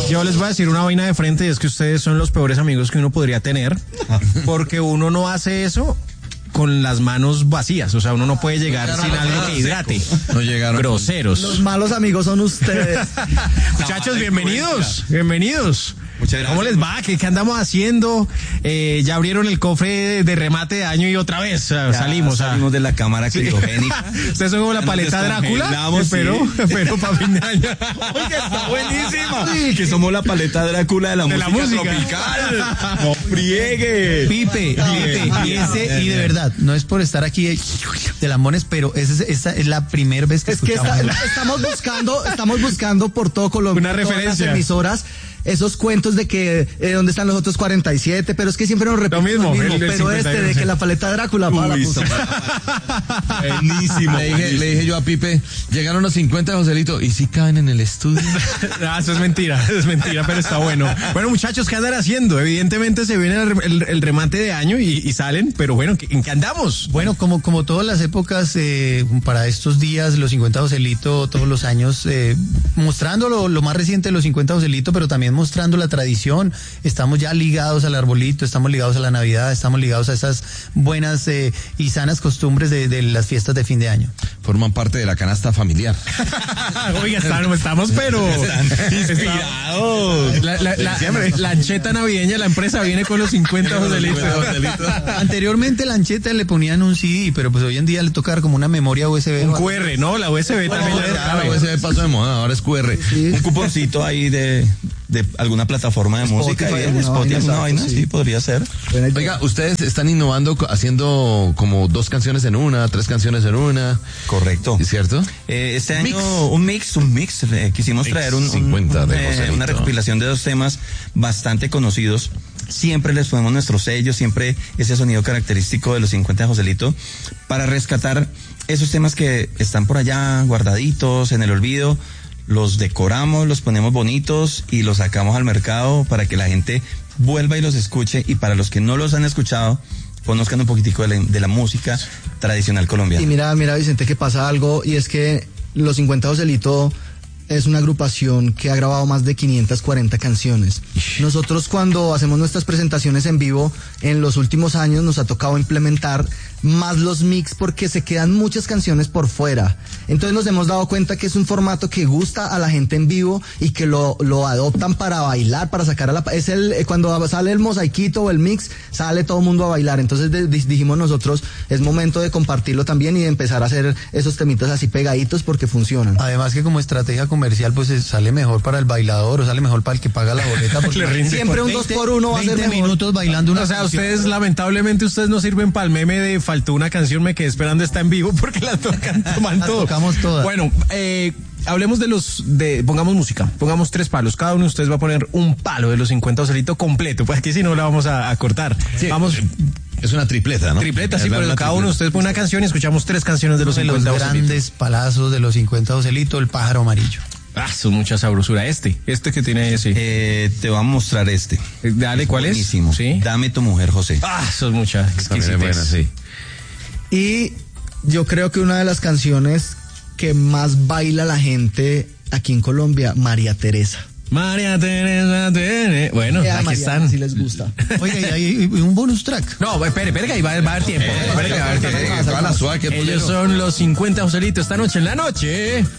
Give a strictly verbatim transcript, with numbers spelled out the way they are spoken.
Yo les voy a decir una vaina de frente y es que ustedes son los peores amigos que uno podría tener, porque uno no hace eso con las manos vacías, o sea, uno no puede llegar sin algo que hidrate. No llegaron. Groseros. Los malos amigos son ustedes. Muchachos, bienvenidos, bienvenidos. Muchas gracias. ¿Cómo les va? ¿Qué, qué andamos haciendo? Eh, ya abrieron el cofre de remate de año y otra vez uh, salimos. Salimos a... de la cámara criogénica. Ustedes son como la Ya nos paleta Drácula, descongelamos, pero, sí. pero para fin de año. Oiga, está buenísima. Que somos la paleta Drácula de la, De la música, música. tropical. No friegue. Pipe, Pipe, y, ese, y de verdad, no es por estar aquí de, de lambones, pero esa es, esa es la primera vez que Es que escuchamos. está- estamos buscando, estamos buscando por todo Colombia, Una todas referencia. las emisoras, esos cuentos de que eh, dónde están los otros cuarenta y siete, pero es que siempre nos repiten mismo, el del pero cincuenta y este uno, de sí. que la paleta Drácula para la Uy, puta. Buenísimo. Le dije, le dije yo a Pipe, llegaron los cincuenta, Joselito, ¿y si caben en el estudio? Ah, eso es mentira, es mentira, pero está bueno. Bueno, muchachos, ¿qué andan haciendo? Evidentemente se viene el, el- el remate de año y, y salen, pero bueno, ¿en qué andamos? Bueno, como, como todas las épocas, eh, para estos días, los cincuenta Joselito, todos los años, eh, mostrando lo, lo más reciente de los cincuenta Joselito, pero también mostrando la tradición. Estamos ya ligados al arbolito, estamos ligados a la Navidad, estamos ligados a esas buenas eh, y sanas costumbres de, de las fiestas de fin de año. Forman parte de la canasta familiar. Oiga, estamos, estamos pero Inspirados. La, la, la, la ancheta navideña, la empresa viene con los cincuenta Joselitos. Anteriormente la ancheta le ponían un C D, pero pues hoy en día le toca dar como una memoria U S B. Un Q R, ¿no? La U S B también ya no Ahora cabe. U S B pasó de moda, ahora es Q R. Un cuponcito ahí de, de alguna plataforma de música. Spotify, y en alguna Spotify, vaina, una vaina, sí. sí, podría ser. Oiga, ustedes están innovando, co- haciendo como dos canciones en una, tres canciones en una, Correcto. ¿es cierto? Eh, este año Mix. un mix, un mix. eh, quisimos Mix traer un, un- cincuenta de eh, Joselito. una recopilación de dos temas bastante conocidos. Siempre les ponemos nuestro sello, siempre ese sonido característico de los cincuenta de Joselito, para rescatar esos temas que están por allá guardaditos en el olvido. Los decoramos, los ponemos bonitos y los sacamos al mercado para que la gente vuelva y los escuche, y para los que no los han escuchado, conozcan un poquitico de la, de la música tradicional colombiana. Y mira, mira Vicente, que pasa algo, y es que los cincuenta Joselito es una agrupación que ha grabado más de quinientas cuarenta canciones. Nosotros cuando hacemos nuestras presentaciones en vivo, en los últimos años nos ha tocado implementar más los mix porque se quedan muchas canciones por fuera. Entonces nos hemos dado cuenta que es un formato que gusta a la gente en vivo y que lo, lo adoptan para bailar, para sacar a la... Es el, eh, cuando sale el mosaiquito o el mix, sale todo el mundo a bailar. Entonces de- de- dijimos nosotros, es momento de compartirlo también y de empezar a hacer esos temitas así pegaditos porque funcionan. Además que como estrategia comercial, pues eh, sale mejor para el bailador o sale mejor para el que paga la boleta. Porque Le rinde. Siempre un dos por uno va a ser veinte mejor. minutos bailando una O sea, canción. ustedes, lamentablemente, ustedes no sirven para el meme de faltó una canción, me quedé esperando, está en vivo, porque la tocan, toman Las todo. tocamos todas. Bueno, eh, hablemos de los, de, pongamos música, pongamos tres palos, cada uno de ustedes va a poner un palo de los cincuenta Joselito completo, pues aquí si no la vamos a, a cortar. Sí, Vamos, es una tripleta, ¿no? tripleta, sí, Es pero una cada uno de tripleta. ustedes pone una canción y escuchamos tres canciones de los de los cincuenta Joselito. grandes palazos de los cincuenta Joselito, el pájaro amarillo. Ah, son mucha sabrosura. Este, este que tiene ese. Eh, te voy a mostrar este. Eh, Dale, ¿cuál es? Buenísimo. Sí. Dame tu mujer, José. Ah, son muchas. También es buena, sí. Y yo creo que una de las canciones que más baila la gente aquí en Colombia, María Teresa. María Teresa, Teresa. Bueno, Eh, a aquí María, están. si les gusta. Oiga, y hay un bonus track. No, espere, espere, que ahí va, va a haber tiempo. Espere que va a haber tiempo. Eh, toda la suave que Ellos son los cincuenta Joselito esta noche en la noche.